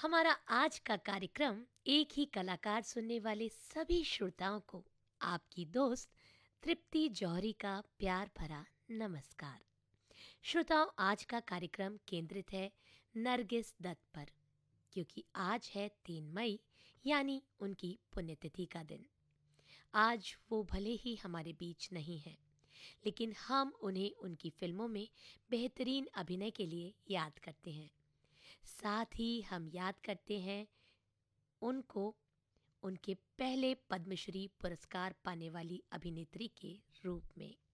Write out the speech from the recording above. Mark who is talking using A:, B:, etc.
A: हमारा आज का कार्यक्रम एक ही कलाकार सुनने वाले सभी श्रोताओं को आपकी दोस्त तृप्ति जौहरी का प्यार भरा नमस्कार। श्रोताओं, आज का कार्यक्रम केंद्रित है नरगिस दत्त पर, क्योंकि आज है 3 मई यानी उनकी पुण्यतिथि का दिन। आज वो भले ही हमारे बीच नहीं हैं, लेकिन हम उन्हें उनकी फिल्मों में बेहतरीन अभिनय के लिए याद करते हैं। साथ ही हम याद करते हैं उनको उनके पहले पद्मश्री पुरस्कार पाने वाली अभिनेत्री के रूप में।